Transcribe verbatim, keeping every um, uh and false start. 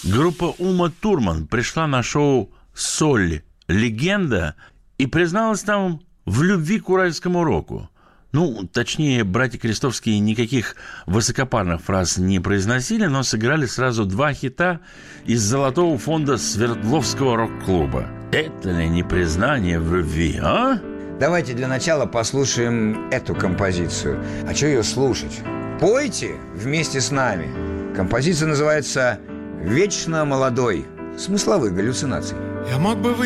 Группа Ума Турман пришла на шоу «Соль. Легенда» и призналась там в любви к уральскому року. Ну, точнее, братья Крестовские никаких высокопарных фраз не произносили, но сыграли сразу два хита из золотого фонда Свердловского рок-клуба. Это ли не признание в любви, а? Давайте для начала послушаем эту композицию. А что ее слушать? Пойте вместе с нами. Композиция называется «Вечно молодой». Смысловые галлюцинации. Я мог бы